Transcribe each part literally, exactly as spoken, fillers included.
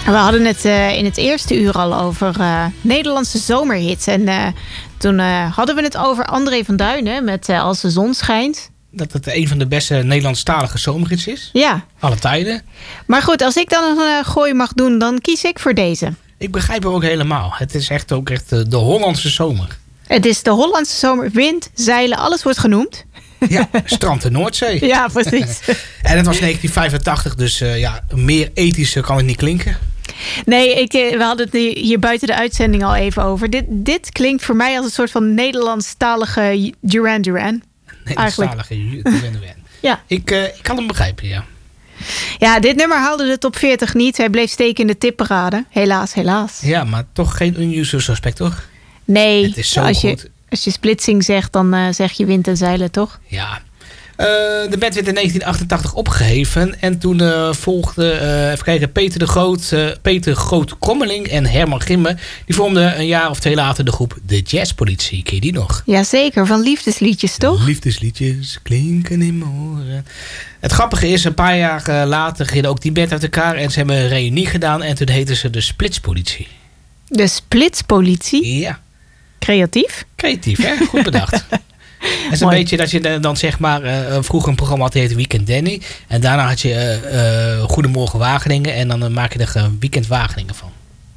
We hadden het uh, in het eerste uur al over uh, Nederlandse zomerhits. En uh, toen uh, hadden we het over André van Duinen met uh, Als de zon schijnt. Dat het een van de beste Nederlandstalige zomerhits is. Ja. Alle tijden. Maar goed, als ik dan een uh, gooi mag doen, dan kies ik voor deze. Ik begrijp hem ook helemaal. Het is echt ook echt uh, de Hollandse zomer. Het is de Hollandse zomer. Wind, zeilen, alles wordt genoemd. Ja, strand de Noordzee. Ja, precies. En het was negentien vijfentachtig, dus uh, ja, meer ethisch kan het niet klinken. Nee, ik, we hadden het hier buiten de uitzending al even over. Dit, dit klinkt voor mij als een soort van Nederlandstalige Duran Duran. Nederlandstalige Duran Duran. Ja. Ik, uh, ik kan hem begrijpen, ja. Ja, dit nummer haalde de top veertig niet. Hij bleef steken in de tipparade. Helaas, helaas. Ja, maar toch geen unusual suspect, toch? Nee. Het is zo als goed. Je, als je splitsing zegt, dan uh, zeg je wind en zeilen, toch? Ja. Uh, de band werd in negentien achtentachtig opgeheven. En toen uh, volgde uh, even kijken, Peter de Groot, uh, Peter Groot-Kommeling en Herman Gimme. Die vormden een jaar of twee later de groep De Jazzpolitie. Ken je die nog? Jazeker, van liefdesliedjes, toch? Liefdesliedjes klinken in mijn oren. Het grappige is, een paar jaar uh, later gingen ook die band uit elkaar. En ze hebben een reunie gedaan. En toen heten ze de Splitspolitie. De Splitspolitie? Ja. Creatief? Creatief, hè? Goed bedacht. Het is een Mooi. beetje dat je dan zeg maar uh, vroeger een programma had, die heette Weekend Danny. En daarna had je uh, uh, Goedemorgen Wageningen. En dan uh, maak je er uh, Weekend Wageningen van.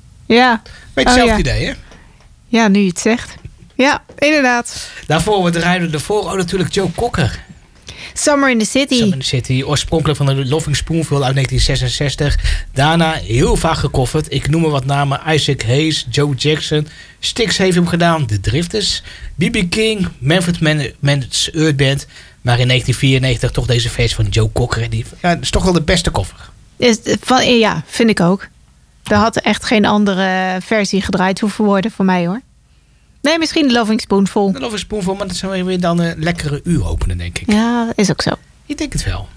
Ja. Beetje Oh, hetzelfde ja. idee, hè? Ja, nu je het zegt. Ja, inderdaad. Daarvoor, we draaiden ervoor oh, natuurlijk Joe Cocker. Summer in the City. Summer in the City, oorspronkelijk van de Loving Spoonful uit negentien zesenzestig. Daarna heel vaak gecoverd. Ik noem maar wat namen. Isaac Hayes, Joe Jackson. Styx heeft hem gedaan. The Drifters. B B King. Manfred Man- Mann's Earth Band. Maar in negentien vierennegentig toch deze versie van Joe Cocker. Die, ja, dat is toch wel de beste cover. Is, van, ja, vind ik ook. Er had echt geen andere versie gedraaid hoeven worden voor mij, hoor. Nee, misschien de Loving Spoonful. De Loving Spoonful, maar dat zou weer dan een lekkere uur openen, denk ik. Ja, is ook zo. Ik denk het wel.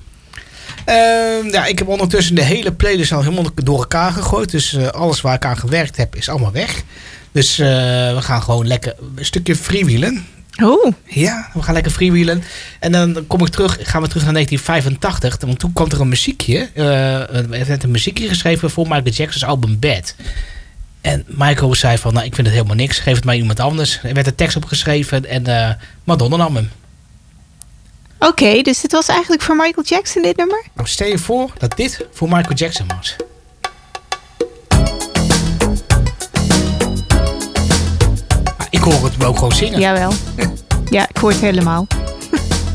Uh, ja, ik heb ondertussen de hele playlist al helemaal door elkaar gegooid. Dus uh, alles waar ik aan gewerkt heb is allemaal weg. Dus uh, we gaan gewoon lekker een stukje freewheelen. Oeh. Ja, we gaan lekker freewheelen. En dan kom ik terug, gaan we terug naar negentien vijfentachtig. Want toen kwam er een muziekje. Uh, er werd een muziekje geschreven voor Michael Jackson's album Bad. En Michael zei van, nou, ik vind het helemaal niks. Geef het maar iemand anders. Er werd een tekst opgeschreven en uh, Madonna nam hem. Oké, okay, dus dit was eigenlijk voor Michael Jackson, dit nummer? Nou, stel je voor dat dit voor Michael Jackson was. Maar ik hoor het wel gewoon zingen. Jawel. Ja, ik hoor het helemaal.